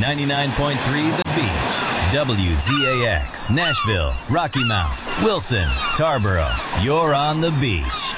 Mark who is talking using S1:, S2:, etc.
S1: 99.3 The Beach. WZAX, Nashville, Rocky Mount, Wilson, Tarboro. You're on the beach.